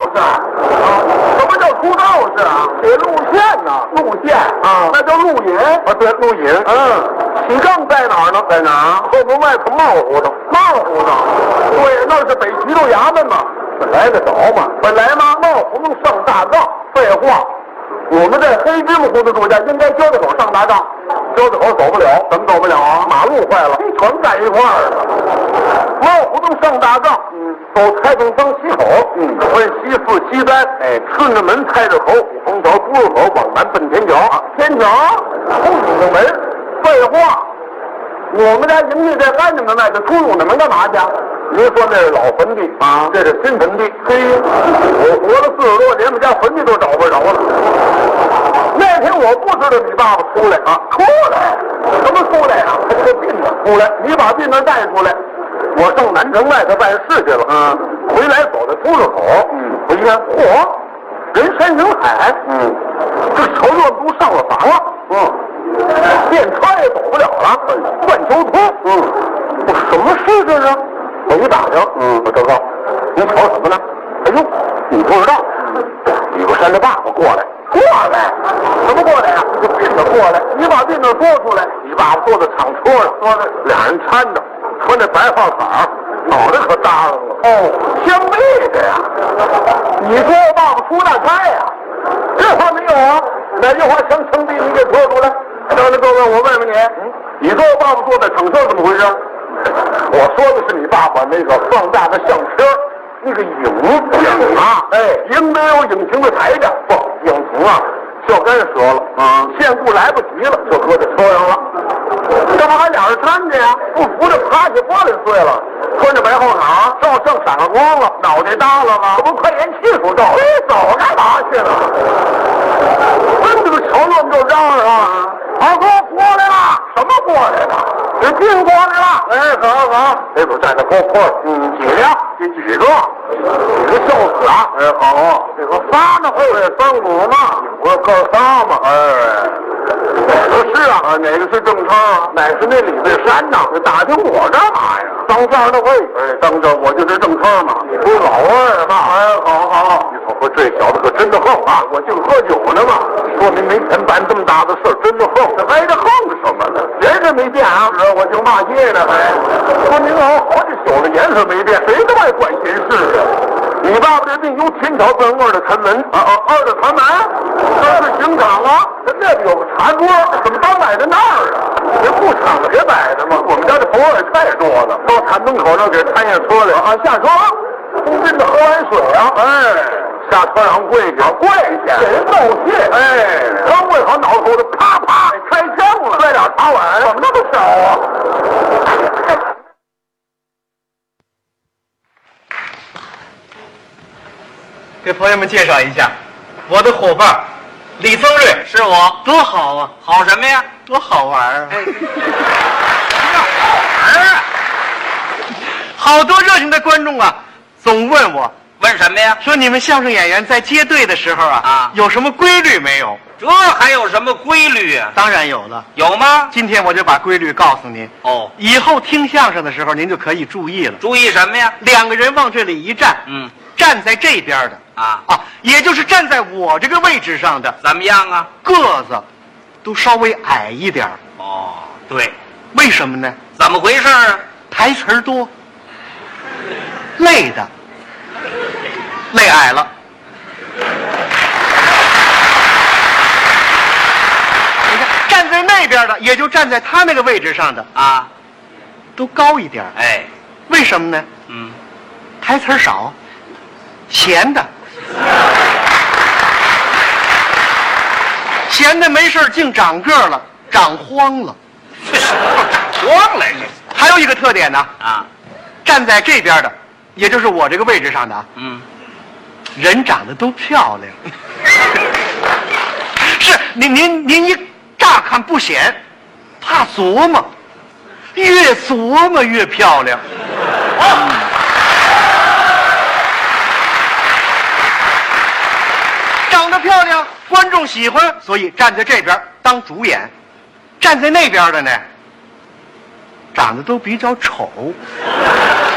士啊？什么叫出道士啊？写路线呢？路线啊，那叫录影啊。对，录影。起杠在哪儿呢？在哪儿？后门外头帽胡同。帽胡同。对，那是北齐州衙门嘛。本来的早嘛。本来吗？帽胡同上大杠。废话。我们在黑芝麻胡同住家，应该交道口上大杠，交道口走不了，怎么走不了啊？马路坏了，全赶一块儿了。帽胡同上大杠，走开封坊西口，奔西四西三，顺着门开着口，红桥出入口往南奔天桥，天桥出五个门。废话，我们家营地在安定门外头，出五个门干嘛去？您说那是老坟地啊，这是新坟地。嘿，我活了40多年，我家坟地都找不着了。那天我不知道你爸爸出来啊，出来？什么出来啊？他这个病啊，出来，你把病人带出来。我上南城外头办事去了，回来走到出入口，我一看，嚯，人山人海，这绸缎都上了房了，电车也走不了了，断交通，我什么事这是？我一打听，我报告，您瞧什么呢？哎呦，你不知道，李国山的爸爸过来，什么过来呀？这病的过来，你把病的说出来。你爸爸坐在厂车上，俩人搀着，穿着白花伞，脑袋可耷拉了。相背的呀！你说我爸爸出大差呀？这话没有啊？哪句话像称帝？你给说出来。让各位，我问问你，你说我爸爸坐在厂车怎么回事？我说的是你爸爸那个放大的相片，那个影啊，应该有引擎的台子，不，引擎啊，脚杆折了线固来不及了，就搁在车上了。干嘛还俩人搀着呀？不扶着趴下玻璃碎了，穿着白后裳，照相闪了光了，脑袋耷拉了，这不快延气数照？走干嘛去了？真这个桥乱就嚷嚷啊！二哥过来了，什么过来了？这病过来了。好，这会站在高坡了，几辆？几个孝子啊？好，这个仨呢，后边3股嘛，我哥仨嘛，是啊，哪个是正昌啊？哪是那李桂山呢？打听我干嘛呀？当这儿的会，当这我就是正昌嘛。你不是老二嘛？好，你瞅这小子可真的横啊！我净喝酒呢嘛，说明没钱办这么大的事，真的横。这挨着横什么呢？人是没变啊，我就骂街呢，说明好几宿了，颜色没变，谁都爱管闲事啊。你爸爸这病由天桥奔2的禅门，2的禅门，这是刑场啊，那边有个茶桌，怎么都摆在那儿啊？这不敞着摆的吗？我们家这朋友也太多了，到坛门口上给摊下车来下车，真的喝完水啊，下车让跪下，给人道谢，刚跪好，脑袋子啪啪开枪了，摔俩茶碗，怎么那么少啊？ 给朋友们介绍一下，我的伙伴李增瑞是我，多好啊！好什么呀？多好玩啊！好多热情的观众啊，总问我，问什么呀？说你们相声演员在接队的时候有什么规律没有？这还有什么规律啊？当然有了，有吗？今天我就把规律告诉您。以后听相声的时候，您就可以注意了。注意什么呀？2个人往这里一站，站在这边的也就是站在我这个位置上的，怎么样啊？个子都稍微矮一点。对，为什么呢？怎么回事啊？台词多，累矮了。你看，站在那边的，也就站在他那个位置上的都高一点。为什么呢？台词少，闲的。闲的没事净长个了，长荒了。荒了你。还有一个特点呢站在这边的，也就是我这个位置上的人长得都漂亮。是您一乍看不显，怕琢磨，越琢磨越漂亮。长得漂亮，观众喜欢，所以站在这边当主演。站在那边的呢，长得都比较丑。